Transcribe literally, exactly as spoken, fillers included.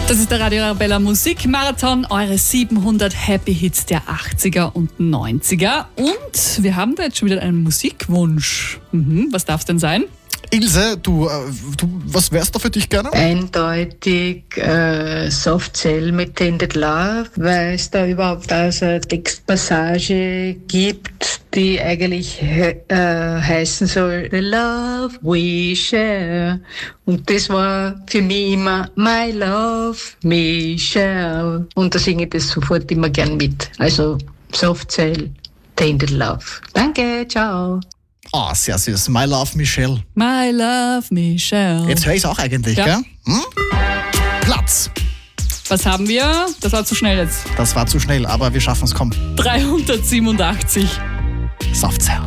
Das ist der Radio Arabella Musikmarathon, eure siebenhundert Happy Hits der achtziger und neunziger. Und wir haben da jetzt schon wieder einen Musikwunsch. Mhm, was darf es denn sein? Ilse, du, äh, du, was wär's da für dich gerne? Eindeutig äh, Soft Cell mit Tainted Love, weil es da überhaupt also eine Textpassage gibt, die eigentlich he- äh, heißen soll The Love We Share. Und das war für mich immer My Love Michelle. Und da singe ich das sofort immer gern mit. Also Soft Cell, Tainted Love. Danke, ciao. Ah, oh, sehr süß. My Love Michelle. My Love Michelle. Jetzt höre ich es auch eigentlich, Ja. gell? Hm? Platz. Was haben wir? Das war zu schnell jetzt. Das war zu schnell, aber wir schaffen es. Komm. dreihundertsiebenundachtzig. Soft Cell.